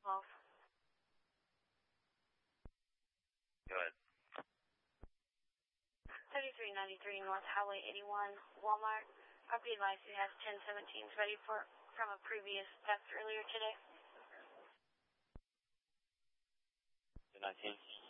12. Go ahead. 3393 North Highway 81, Walmart. I'll be advised you have 1017s ready from a previous theft earlier today. 19.